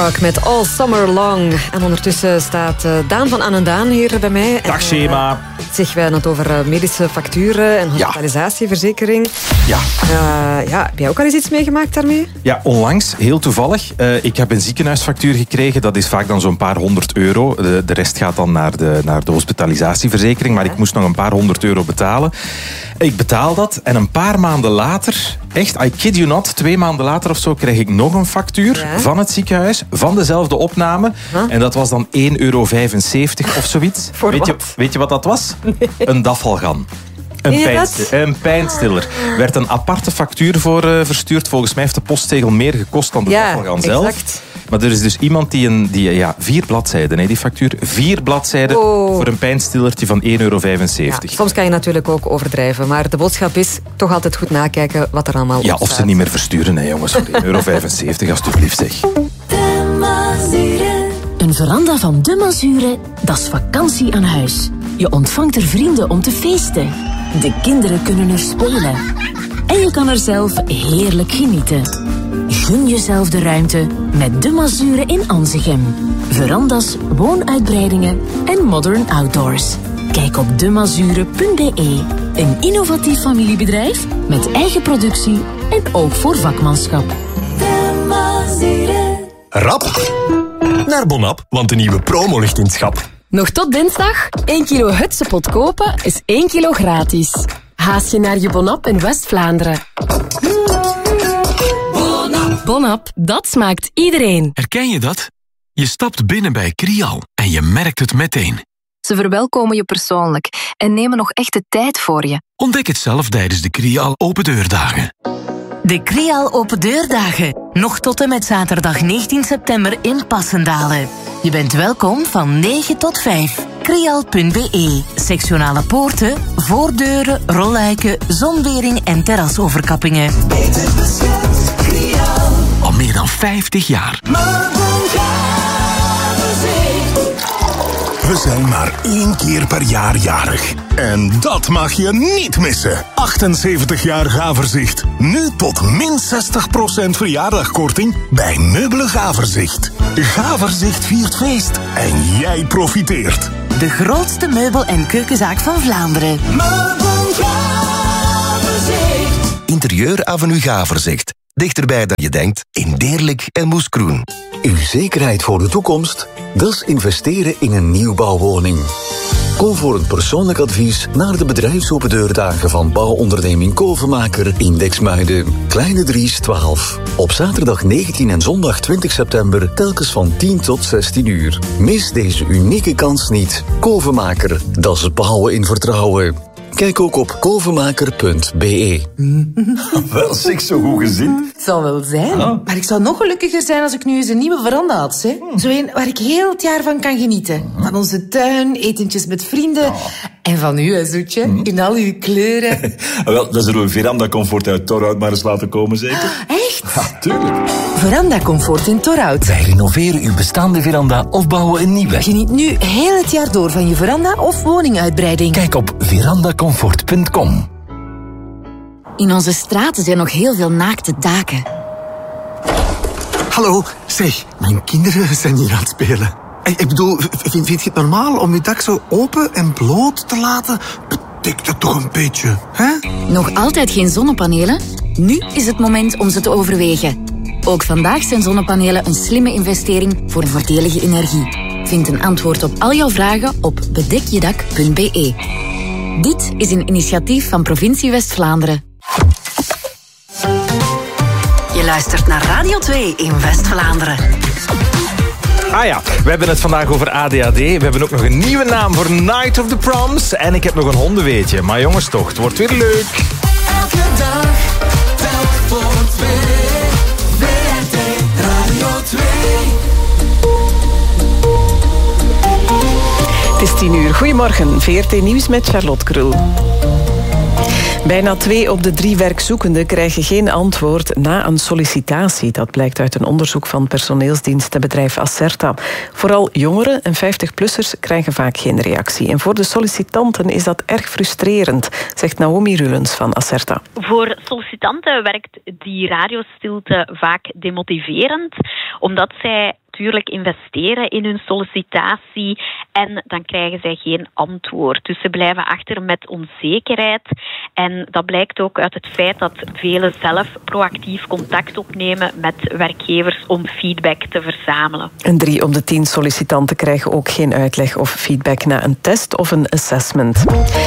Met All Summer Long. En ondertussen staat Daan van An en Daan hier bij mij. Dag Shema. Zeg, wij het over medische facturen en hospitalisatieverzekering. Ja. Heb jij ook al eens iets meegemaakt daarmee? Ja, onlangs, heel toevallig. Ik heb een ziekenhuisfactuur gekregen. Dat is vaak dan zo'n paar €100. De rest gaat dan naar de hospitalisatieverzekering. Maar ik moest nog een paar €100 betalen. Ik betaal dat en een paar maanden later, echt, I kid you not, 2 maanden later of zo, kreeg ik nog een factuur van het ziekenhuis, van dezelfde opname. En dat was dan €1,75 of zoiets. Weet je wat dat was? Nee. Een dafalgan. Een pijnstiller. Er werd een aparte factuur voor verstuurd. Volgens mij heeft de postzegel meer gekost dan de dafalgan zelf. Exact. Maar er is dus iemand die 4 bladzijden, die factuur, 4 bladzijden voor een pijnstillertje van €1,75. Ja, soms kan je natuurlijk ook overdrijven, maar de boodschap is toch altijd goed nakijken wat er allemaal op staat. Ja, of ze niet meer versturen, jongens, voor €1,75, alsjeblieft zeg. Een veranda van De Mazure, dat is vakantie aan huis. Je ontvangt er vrienden om te feesten. De kinderen kunnen er spelen. En je kan er zelf heerlijk genieten. Gun jezelf de ruimte met De Mazure in Anzegem. Verandas, woonuitbreidingen en modern outdoors. Kijk op demazure.be. Een innovatief familiebedrijf met eigen productie en ook voor vakmanschap. De Mazure. Rap naar Bonap, want de nieuwe promo ligt in het schap. Nog tot dinsdag, 1 kilo hutsepot kopen is 1 kilo gratis. Haast je naar je Bonap in West-Vlaanderen. Bonap, dat smaakt iedereen. Herken je dat? Je stapt binnen bij Crial en je merkt het meteen. Ze verwelkomen je persoonlijk en nemen nog echt de tijd voor je. Ontdek het zelf tijdens de Crial Open Deurdagen. De Crial Open Deurdagen. Nog tot en met zaterdag 19 september in Passendalen. Je bent welkom van 9 tot 5. Crial.be. Sectionale poorten, voordeuren, rolluiken, zonwering en terrasoverkappingen. Beter beschermd, Crial. Al meer dan 50 jaar. We zijn maar 1 keer per jaar jarig. En dat mag je niet missen. 78 jaar Gaverzicht. Nu tot min 60% verjaardagkorting bij Meubelen Gaverzicht. Gaverzicht viert feest en jij profiteert. De grootste meubel- en keukenzaak van Vlaanderen. Interieur Avenue Gaverzicht. Dichterbij dan je denkt, in Deerlijk en Moeskroen. Uw zekerheid voor de toekomst? Dat is investeren in een nieuwbouwwoning. Kom voor een persoonlijk advies naar de bedrijfsopendeurdagen van bouwonderneming Kovenmaker in Dexmuiden. Kleine Dries 12. Op zaterdag 19 en zondag 20 september telkens van 10 tot 16 uur. Mis deze unieke kans niet. Kovenmaker, dat is bouwen in vertrouwen. Kijk ook op kovenmaker.be. Wel, zeg, zo goed gezien. Het zal wel zijn. Maar ik zou nog gelukkiger zijn als ik nu eens een nieuwe veranda had. Hè? Zo een waar ik heel het jaar van kan genieten. Van onze tuin, etentjes met vrienden. En van u, hè, zoetje. In al uw kleuren. Wel, dan zullen we Veranda Comfort uit Torhout maar eens laten komen, zeker? Echt? Ja, tuurlijk. Veranda Comfort in Torhout. Wij renoveren uw bestaande veranda of bouwen een nieuwe. Geniet nu heel het jaar door van je veranda of woninguitbreiding. Kijk op verandacomfort.com. In onze straten zijn nog heel veel naakte daken. Hallo, zeg, mijn kinderen zijn hier aan het spelen. Ik bedoel, vind je het normaal om je dak zo open en bloot te laten? Bedek dat toch een beetje, hè? Nog altijd geen zonnepanelen? Nu is het moment om ze te overwegen. Ook vandaag zijn zonnepanelen een slimme investering voor voordelige energie. Vind een antwoord op al jouw vragen op bedekjedak.be. Dit is een initiatief van Provincie West-Vlaanderen. Je luistert naar Radio 2 in West-Vlaanderen. Ah ja, we hebben het vandaag over ADHD. We hebben ook nog een nieuwe naam voor Night of the Proms. En ik heb nog een hondenweetje. Maar jongens toch, het wordt weer leuk. Elke dag, telk voor 2. WRT Radio 2. Het is 10 uur. Goedemorgen, VRT Nieuws met Charlotte Krul. Bijna 2 op de 3 werkzoekenden krijgen geen antwoord na een sollicitatie. Dat blijkt uit een onderzoek van personeelsdienstenbedrijf Acerta. Vooral jongeren en 50-plussers krijgen vaak geen reactie. En voor de sollicitanten is dat erg frustrerend, zegt Naomi Rullens van Acerta. Voor sollicitanten werkt die radiostilte vaak demotiverend, omdat zij natuurlijk investeren in hun sollicitatie en dan krijgen zij geen antwoord. Dus ze blijven achter met onzekerheid en dat blijkt ook uit het feit dat velen zelf proactief contact opnemen met werkgevers om feedback te verzamelen. En 3 op de 10 sollicitanten krijgen ook geen uitleg of feedback na een test of een assessment.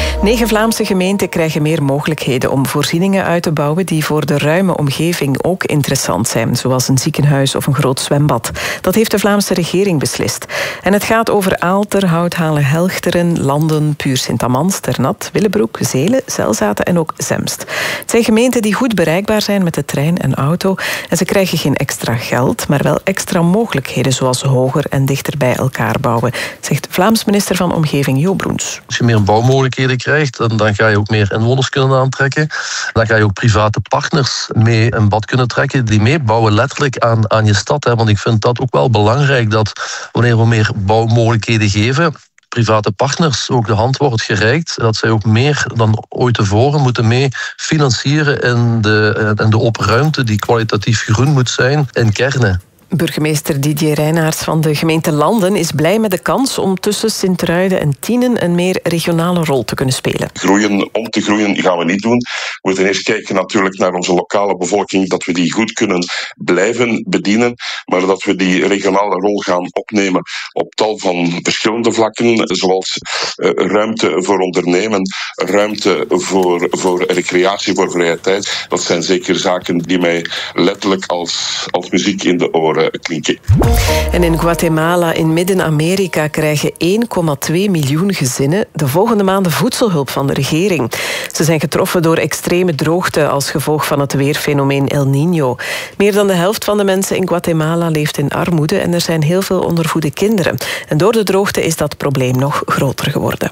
9 Vlaamse gemeenten krijgen meer mogelijkheden om voorzieningen uit te bouwen die voor de ruime omgeving ook interessant zijn, zoals een ziekenhuis of een groot zwembad. Dat heeft de Vlaamse regering beslist. En het gaat over Aalter, Houthalen, Helchteren, Landen, Puur Sint-Amans, Ternat, Willebroek, Zelen, Zelzaten en ook Zemst. Het zijn gemeenten die goed bereikbaar zijn met de trein en auto en ze krijgen geen extra geld, maar wel extra mogelijkheden zoals hoger en dichter bij elkaar bouwen, zegt Vlaams minister van Omgeving Jo Broens. Als je meer bouwmogelijkheden krijgt, dan ga je ook meer inwoners kunnen aantrekken. Dan ga je ook private partners mee een bad kunnen trekken die meebouwen letterlijk aan je stad. Want ik vind dat ook wel belangrijk dat wanneer we meer bouwmogelijkheden geven, private partners ook de hand wordt gereikt, dat zij ook meer dan ooit tevoren moeten mee financieren in de open ruimte die kwalitatief groen moet zijn in kernen. Burgemeester Didier Reynaerts van de gemeente Landen is blij met de kans om tussen Sint-Truiden en Tienen een meer regionale rol te kunnen spelen. Om te groeien gaan we niet doen. We moeten eerst kijken natuurlijk naar onze lokale bevolking, dat we die goed kunnen blijven bedienen, maar dat we die regionale rol gaan opnemen op tal van verschillende vlakken, zoals ruimte voor ondernemen, ruimte voor recreatie, voor vrije tijd. Dat zijn zeker zaken die mij letterlijk als muziek in de oren klinken. En in Guatemala in Midden-Amerika krijgen 1,2 miljoen gezinnen de volgende maanden voedselhulp van de regering. Ze zijn getroffen door extreme droogte als gevolg van het weerfenomeen El Niño. Meer dan de helft van de mensen in Guatemala leeft in armoede en er zijn heel veel ondervoede kinderen. En door de droogte is dat probleem nog groter geworden.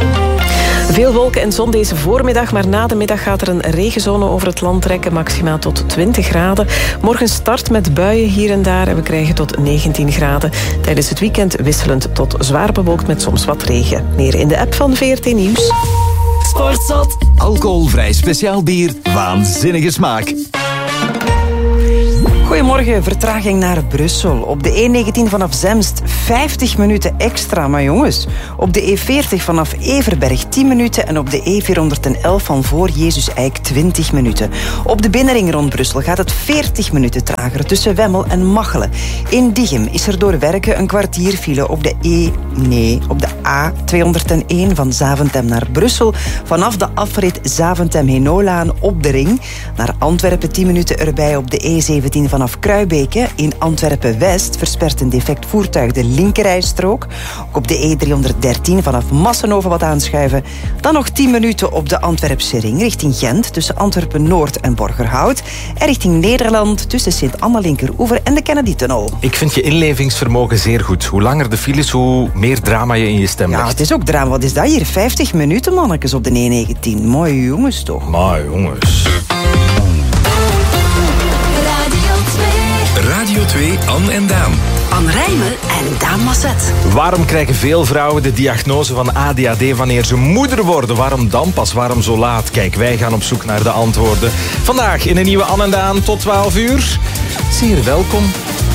Veel wolken en zon deze voormiddag, maar na de middag gaat er een regenzone over het land trekken, maximaal tot 20 graden. Morgen start met buien hier en daar en we krijgen tot 19 graden. Tijdens het weekend wisselend tot zwaar bewolkt met soms wat regen. Meer in de app van VRT Nieuws. Sportzot. Alcoholvrij speciaal bier. Waanzinnige smaak. Goedemorgen, vertraging naar Brussel. Op de E19 vanaf Zemst 50 minuten extra, maar jongens. Op de E40 vanaf Everberg 10 minuten en op de E411 van voor Jezus Eik 20 minuten. Op de binnenring rond Brussel gaat het 40 minuten trager tussen Wemmel en Machelen. In Diegem is er door werken een kwartier file op de A201 van Zaventem naar Brussel. Vanaf de afrit Zaventem-Henolaan op de ring. Naar Antwerpen 10 minuten erbij op de E17 vanaf Kruibeke. In Antwerpen-West verspert een defect voertuig de linkerrijstrook. Ook op de E313 vanaf Massenhoven wat aanschuiven. Dan nog 10 minuten op de Antwerpse ring richting Gent tussen Antwerpen-Noord en Borgerhout. En richting Nederland tussen Sint-Anna-Linkeroever en de Kennedy-tunnel. Ik vind je inlevingsvermogen zeer goed. Hoe langer de files, hoe meer drama je in je stem legt. Ja, het is ook drama. Wat is dat hier? 50 minuten, mannetjes, op de E19. Mooi jongens, toch? Mooi jongens. Radio 2, Anne en Daan. Anne Rijmen en Daan Masset. Waarom krijgen veel vrouwen de diagnose van ADHD wanneer ze moeder worden? Waarom dan pas? Waarom zo laat? Kijk, wij gaan op zoek naar de antwoorden. Vandaag in een nieuwe Anne en Daan tot 12 uur. Zeer welkom.